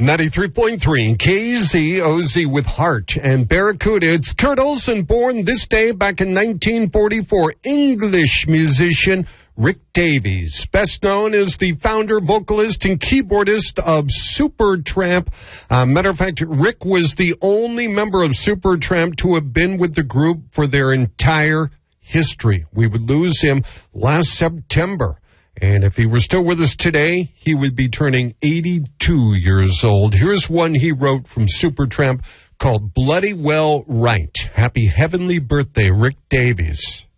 93.3 KZOZ with Heart and Barracuda. It's Kurt Olson, born this day back in 1944. English musician Rick Davies, best known as the founder, vocalist, and keyboardist of Supertramp. Matter of fact, Rick was the only member of Supertramp to have been with the group for their entire history. We would lose him last September. And if he were still with us today, he would be turning 82 years old. Here's one he wrote from Supertramp called Bloody Well Right. Happy heavenly birthday, Rick Davies.